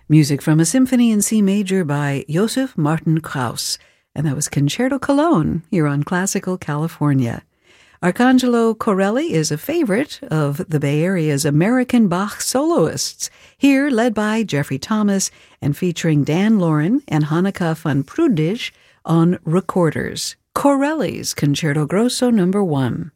Music from a symphony in C major by Joseph Martin Krauss, and that was Concerto Cologne here on Classical California. Arcangelo Corelli is a favorite of the Bay Area's American Bach soloists, here led by Jeffrey Thomas and featuring Dan Loren and Hanneke van Proedig on recorders. Corelli's Concerto Grosso No. 1.